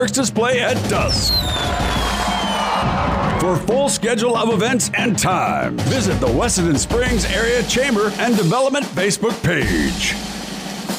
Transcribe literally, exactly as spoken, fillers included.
display at dusk. For full schedule of events and time, visit the Wessington Springs Area Chamber and Development Facebook page.